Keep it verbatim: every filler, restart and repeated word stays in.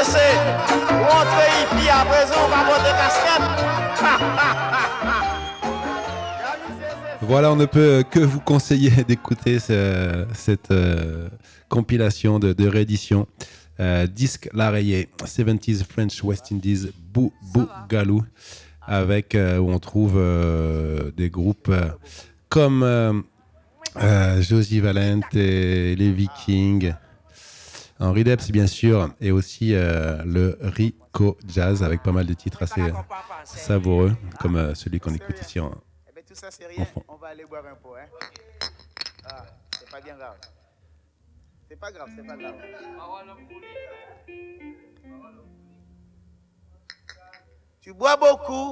danser. Rentrez hippie à présent, on va porter casquette. Voilà, on ne peut que vous conseiller d'écouter ce, cette euh, compilation de, de réédition. Euh, disque La Rayée, soixante-dix French West Indies, Bou Bou Galou, avec euh, où on trouve euh, des groupes euh, comme euh, euh, Josie Valente et les Vikings, Henri Debs bien sûr, et aussi euh, le Rico Jazz avec pas mal de titres assez euh, savoureux, comme euh, celui qu'on écoute ici en, Tout ça, c'est rien. en fond. On va aller boire un pot, hein. Ah, c'est pas bien grave. C'est pas grave, c'est pas grave. Tu bois beaucoup.